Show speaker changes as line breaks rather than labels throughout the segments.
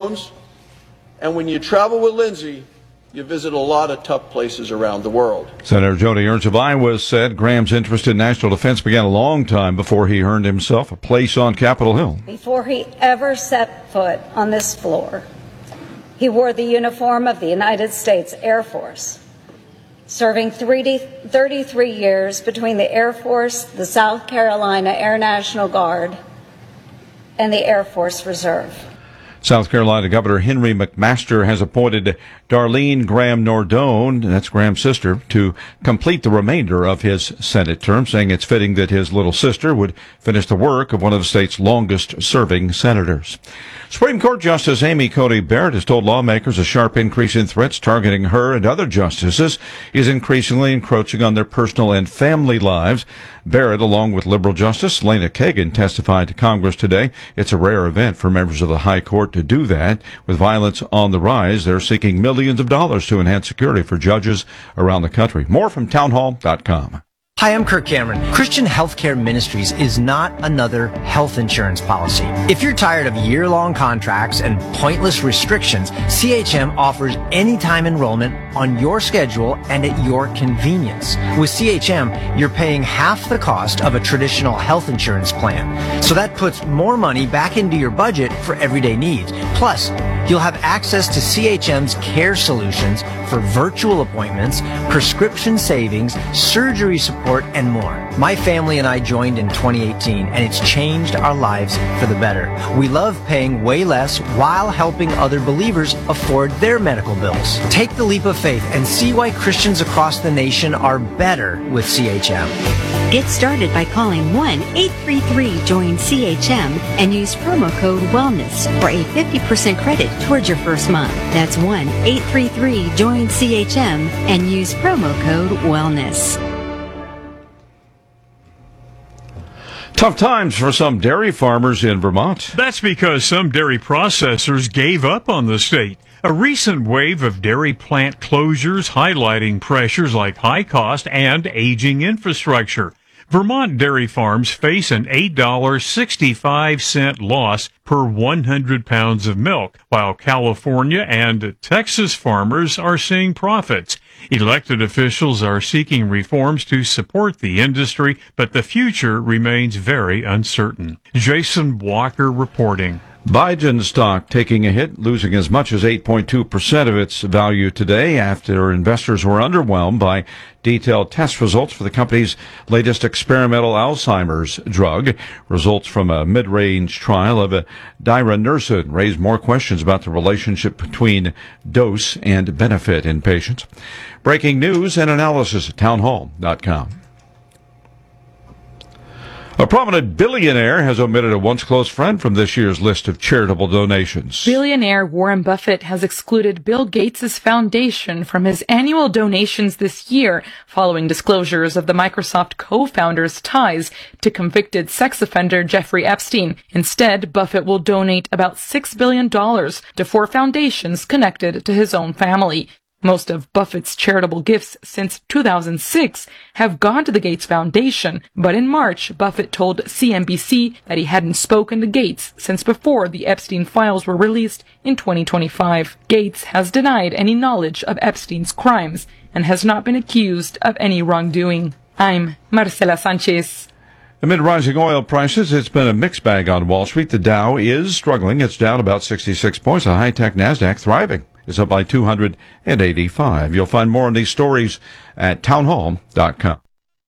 problems. And when you travel with Lindsay, you visit a lot of tough places around the world.
Senator Joni Ernst of Iowa said Graham's interest in national defense began a long time before he earned himself a place on Capitol Hill.
Before he ever set foot on this floor, he wore the uniform of the United States Air Force, serving 33 years between the Air Force, the South Carolina Air National Guard, and the Air Force Reserve.
South Carolina Governor Henry McMaster has appointed Darlene Graham Nordone, that's Graham's sister, to complete the remainder of his Senate term, saying it's fitting that his little sister would finish the work of one of the state's longest-serving senators. Supreme Court Justice Amy Coney Barrett has told lawmakers a sharp increase in threats targeting her and other justices is increasingly encroaching on their personal and family lives. Barrett, along with liberal Justice Lena Kagan, testified to Congress today. It's a rare event for members of the High Court to do that. With violence on the rise, they're seeking millions of dollars to enhance security for judges around the country. More from townhall.com.
Hi, I'm Kirk Cameron. Christian Healthcare Ministries is not another health insurance policy. If you're tired of year-long contracts and pointless restrictions, CHM offers anytime enrollment on your schedule and at your convenience. With CHM, you're paying half the cost of a traditional health insurance plan. So that puts more money back into your budget for everyday needs. Plus, you'll have access to CHM's care solutions for virtual appointments, prescription savings, surgery support, and more. My family and I joined in 2018, and it's changed our lives for the better. We love paying way less while helping other believers afford their medical bills. Take the leap of faith and see why Christians across the nation are better with CHM.
Get started by calling 1-833-JOIN-CHM and use promo code WELLNESS for a 50% credit towards your first month. That's 1-833-JOIN-CHM and use promo code WELLNESS.
Tough times for some dairy farmers in Vermont.
That's because some dairy processors gave up on the state. A recent wave of dairy plant closures highlighting pressures like high cost and aging infrastructure. Vermont dairy farms face an $8.65 loss per 100 pounds of milk, while California and Texas farmers are seeing profits. Elected officials are seeking reforms to support the industry, but the future remains very uncertain. Jason Walker reporting.
Biogen stock taking a hit, losing as much as 8.2% of its value today after investors were underwhelmed by detailed test results for the company's latest experimental Alzheimer's drug. Results from a mid-range trial of diranersen raised more questions about the relationship between dose and benefit in patients. Breaking news and analysis at townhall.com. A prominent billionaire has omitted a once close friend from this year's list of charitable donations.
Billionaire Warren Buffett has excluded Bill Gates' foundation from his annual donations this year, following disclosures of the Microsoft co-founder's ties to convicted sex offender Jeffrey Epstein. Instead, Buffett will donate about $6 billion to 4 foundations connected to his own family. Most of Buffett's charitable gifts since 2006 have gone to the Gates Foundation, but in March, Buffett told CNBC that he hadn't spoken to Gates since before the Epstein files were released in 2025. Gates has denied any knowledge of Epstein's crimes and has not been accused of any wrongdoing. I'm Marcela Sanchez.
Amid rising oil prices, it's been a mixed bag on Wall Street. The Dow is struggling. It's down about 66 points. The high-tech NASDAQ thriving. It's up by 285. You'll find more on these stories at townhall.com.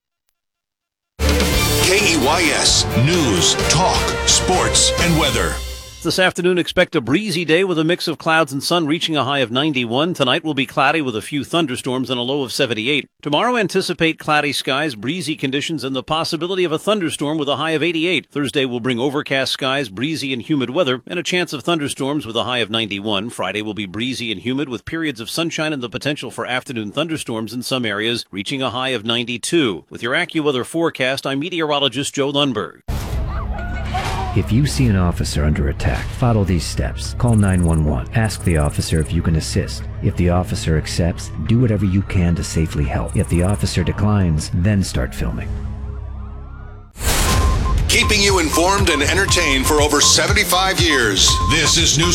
KEYS News, Talk, Sports, and Weather.
This afternoon, expect a breezy day with a mix of clouds and sun reaching a high of 91. Tonight will be cloudy with a few thunderstorms and a low of 78. Tomorrow, anticipate cloudy skies, breezy conditions, and the possibility of a thunderstorm with a high of 88. Thursday will bring overcast skies, breezy and humid weather, and a chance of thunderstorms with a high of 91. Friday will be breezy and humid with periods of sunshine and the potential for afternoon thunderstorms in some areas, reaching a high of 92. With your AccuWeather forecast, I'm meteorologist Joe Lundberg.
If you see an officer under attack, follow these steps. Call 911. Ask the officer if you can assist. If the officer accepts, do whatever you can to safely help. If the officer declines, then start filming.
Keeping you informed and entertained for over 75 years. This is News